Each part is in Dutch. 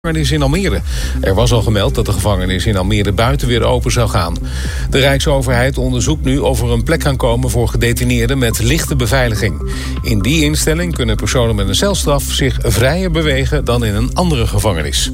gevangenis in Almere. Er was al gemeld dat de gevangenis in Almere buiten weer open zou gaan. De Rijksoverheid onderzoekt nu of er een plek kan komen voor gedetineerden met lichte beveiliging. In die instelling kunnen personen met een celstraf zich vrijer bewegen dan in een andere gevangenis.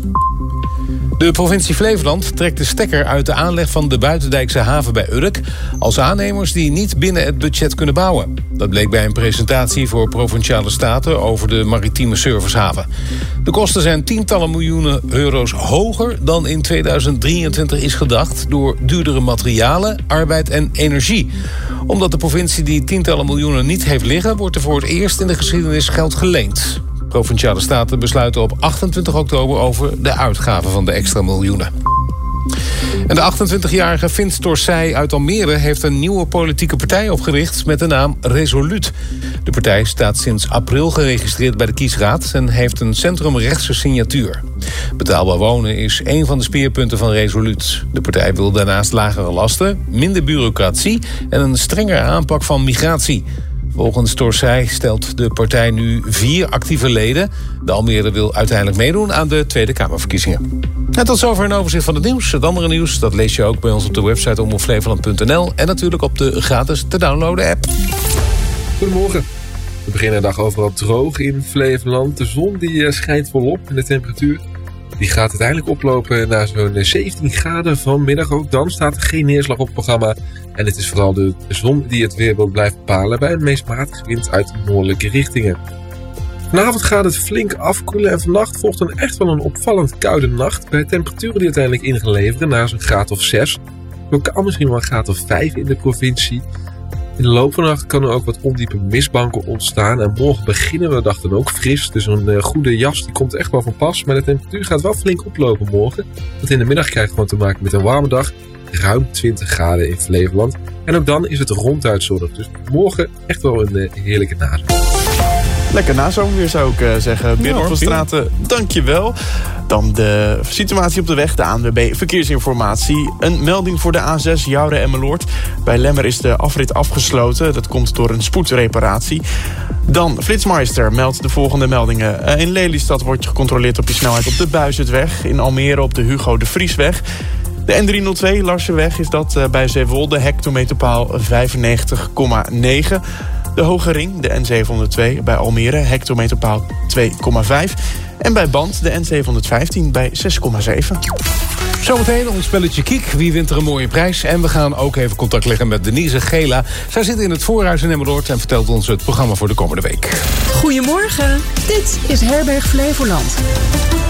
De provincie Flevoland trekt de stekker uit de aanleg van de buitendijkse haven bij Urk als aannemers die niet binnen het budget kunnen bouwen. Dat bleek bij een presentatie voor Provinciale Staten over de maritieme servicehaven. De kosten zijn tientallen miljoenen euro's hoger dan in 2023 is gedacht door duurdere materialen, arbeid en energie. Omdat de provincie die tientallen miljoenen niet heeft liggen, wordt er voor het eerst in de geschiedenis geld geleend. Provinciale Staten besluiten op 28 oktober over de uitgaven van de extra miljoenen. En de 28-jarige Vint Torsij uit Almere heeft een nieuwe politieke partij opgericht met de naam Resoluut. De partij staat sinds april geregistreerd bij de kiesraad en heeft een centrumrechtse signatuur. Betaalbaar wonen is een van de speerpunten van Resoluut. De partij wil daarnaast lagere lasten, minder bureaucratie en een strengere aanpak van migratie. Volgens Torsij stelt de partij nu 4 actieve leden. De Almere wil uiteindelijk meedoen aan de Tweede Kamerverkiezingen. En tot zover een overzicht van het nieuws. Het andere nieuws dat lees je ook bij ons op de website omroepflevoland.nl en natuurlijk op de gratis te downloaden app. Goedemorgen. We beginnen de dag overal droog in Flevoland. De zon die schijnt volop en de temperatuur die gaat uiteindelijk oplopen naar zo'n 17 graden vanmiddag. Ook dan staat er geen neerslag op het programma. En het is vooral de zon die het weerbeeld blijft bepalen bij een meest matige wind uit noordelijke richtingen. Vanavond gaat het flink afkoelen en vannacht volgt dan echt wel een opvallend koude nacht. Bij temperaturen die uiteindelijk in gaan leveren naar zo'n graad of 6. Lokaal misschien wel een graad of 5 in de provincie. In de loop van de nacht kan er ook wat ondiepe mistbanken ontstaan. En morgen beginnen we de dag dan ook fris. Dus een goede jas die komt echt wel van pas. Maar de temperatuur gaat wel flink oplopen morgen. Want in de middag krijgen we gewoon te maken met een warme dag. Ruim 20 graden in Flevoland. En ook dan is het ronduit zonnig. Dus morgen echt wel een heerlijke nazomer. Lekker nazomerweer zou ik zeggen. Berend van Straten, dankjewel. Dan de situatie op de weg, de ANWB Verkeersinformatie. Een melding voor de A6 Joure-Emmeloord. Bij Lemmer is de afrit afgesloten. Dat komt door een spoedreparatie. Dan Flitsmeister meldt de volgende meldingen. In Lelystad wordt je gecontroleerd op je snelheid op de Buizendweg. In Almere op de Hugo de Vriesweg. De N302 Larsenweg is dat bij Zeewolde, hectometerpaal 95,9. De Hoge Ring, de N702 bij Almere, hectometerpaal 2,5. En bij Band, de N715 bij 6,7. Zometeen ons spelletje Kiek. Wie wint er een mooie prijs? En we gaan ook even contact leggen met Denise Gela. Zij zit in het voorhuis in Emmeloord en vertelt ons het programma voor de komende week. Goedemorgen, dit is Herberg Flevoland.